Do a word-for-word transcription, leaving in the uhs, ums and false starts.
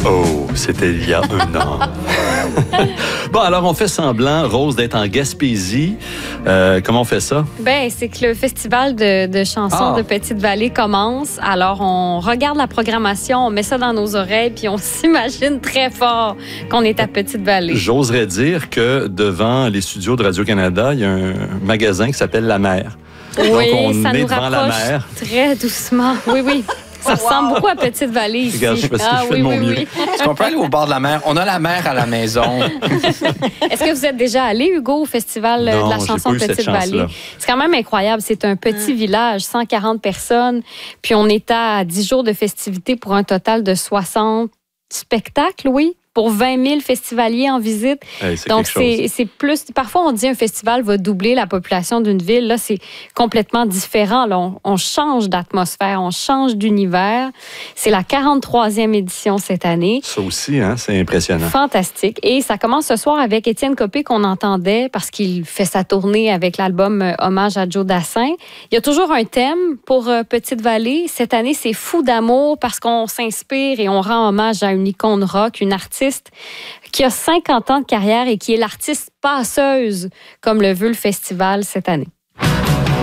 Oh, c'était il y a un an. Bon, alors on fait semblant, Rose, d'être en Gaspésie. Euh, comment on fait ça? Ben, c'est que le festival de, de chansons Ah. de Petite-Vallée commence. Alors, on regarde la programmation, on met ça dans nos oreilles, puis on s'imagine très fort qu'on est à Petite-Vallée. J'oserais dire que devant les studios de Radio-Canada, il y a un magasin qui s'appelle La Mer. Oui, Donc, on ça est nous devant la rapproche mer. très doucement. Oui, oui. Ça ressemble beaucoup à Petite-Vallée ici. Regarde, je sais pas si ah, je fais oui, de mon oui, mieux. oui. Est-ce qu'on peut aller au bord de la mer? On a la mer à la maison. Est-ce que vous êtes déjà allé, Hugo, au festival Non, de la j'ai chanson pas eu de cette Petite-Vallée? chance-là. C'est quand même incroyable. C'est un petit village, cent quarante personnes. Puis on est à dix jours de festivités pour un total de soixante spectacles, oui, pour vingt mille festivaliers en visite. Hey, c'est Donc, quelque chose. c'est, c'est plus... Parfois, on dit un festival va doubler la population d'une ville. Là, c'est complètement différent. Là, on, on change d'atmosphère, on change d'univers. C'est la quarante-troisième édition cette année. Ça aussi, hein, c'est impressionnant. Fantastique. Et ça commence ce soir avec Étienne Copé qu'on entendait parce qu'il fait sa tournée avec l'album euh, Hommage à Joe Dassin. Il y a toujours un thème pour euh, Petite-Vallée. Cette année, c'est Fou d'amour parce qu'on s'inspire et on rend hommage à une icône rock, une artiste qui a cinquante ans de carrière et qui est l'artiste passeuse, comme le veut le festival cette année.